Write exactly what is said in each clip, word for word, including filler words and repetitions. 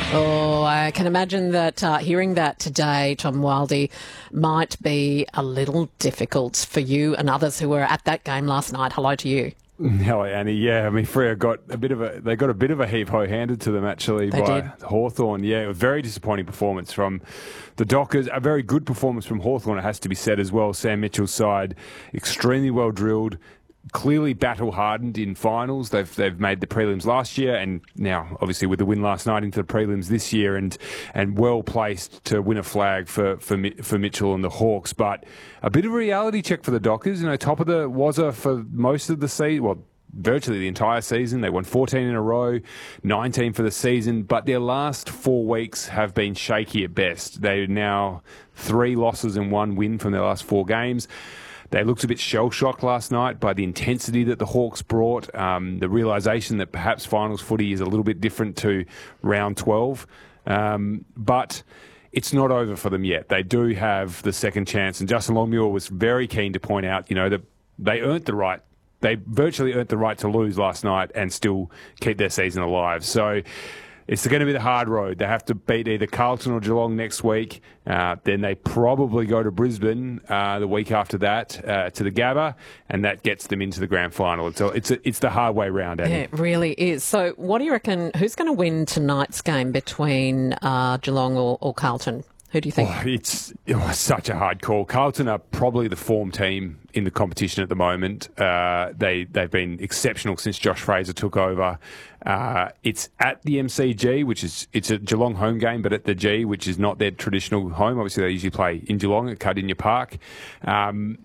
Oh, I can imagine that uh, hearing that today, Tom Wildey, might be a little difficult for you and others who were at that game last night. Hello to you. Hello, Annie. Yeah, I mean, Freo got a bit of a they got a bit of a heave-ho handed to them actually They by did. Hawthorn. Yeah, a very disappointing performance from the Dockers. A very good performance from Hawthorn, it has to be said as well. Sam Mitchell's side, extremely well drilled. Clearly battle hardened in finals. They've they've made the prelims last year, and now obviously with the win last night into the prelims this year, and and well placed to win a flag for for for Mitchell and the Hawks. But a bit of a reality check for the Dockers. You know, top of the Wazza for most of the season. Well, virtually the entire season. They won fourteen in a row, nineteen for the season, but their last four weeks have been shaky at best. They're now three losses and one win from their last four games. They looked a bit shell-shocked last night by the intensity that the Hawks brought, um, the realisation that perhaps finals footy is a little bit different to round twelve. Um, but it's not over for them yet. They do have the second chance, and Justin Longmuir was very keen to point out, you know, that they earned the right. They virtually earned the right to lose last night and still keep their season alive. So it's going to be the hard road. They have to beat either Carlton or Geelong next week. Uh, then they probably go to Brisbane uh, the week after that uh, to the Gabba, and that gets them into the grand final. So it's a, it's the hard way round, Annie. Yeah, it really is. So what do you reckon, who's going to win tonight's game between uh, Geelong or, or Carlton? Who do you think? Oh, it's oh, such a hard call. Carlton are probably the form team in the competition at the moment. Uh, they, they've been exceptional since Josh Fraser took over. Uh, it's at the M C G, which is it's a Geelong home game, but at the G, which is not their traditional home. Obviously, they usually play in Geelong at Cardinia Park. Um,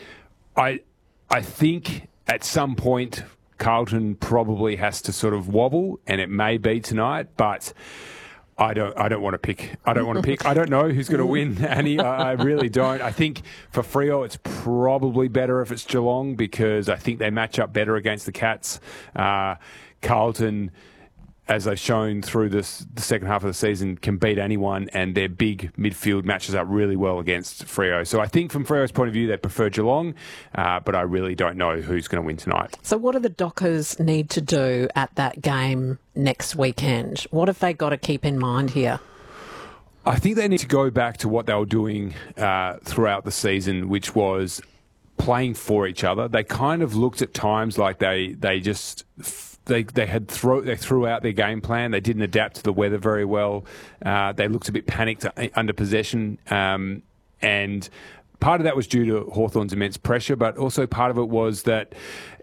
I I think at some point Carlton probably has to sort of wobble, and it may be tonight, but I don't. I don't want to pick. I don't want to pick. I don't know who's going to win, Annie. I, I really don't. I think for Freo, it's probably better if it's Geelong because I think they match up better against the Cats. Uh, Carlton, as they've shown through this, the second half of the season, can beat anyone, and their big midfield matches up really well against Freo. So I think from Freo's point of view, they prefer Geelong, uh, but I really don't know who's going to win tonight. So what do the Dockers need to do at that game next weekend? What have they got to keep in mind here? I think they need to go back to what they were doing uh, throughout the season, which was playing for each other. They kind of looked at times like they they just they they had throw they threw out their game plan. They didn't adapt to the weather very well. Uh, they looked a bit panicked under possession, um, and part of that was due to Hawthorn's immense pressure, but also part of it was that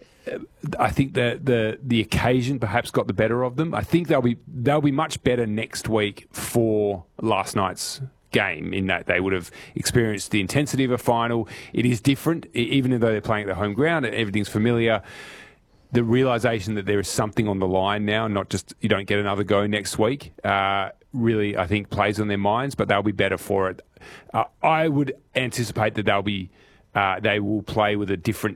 I think the the the occasion perhaps got the better of them. I think they'll be they'll be much better next week for last night's game in that they would have experienced the intensity of a final. It is different, even though they're playing at their home ground and everything's familiar. The realisation that there is something on the line now, not just you don't get another go next week, uh, really I think plays on their minds, but they'll be better for it. Uh, I would anticipate that they'll be Uh, they will play with a different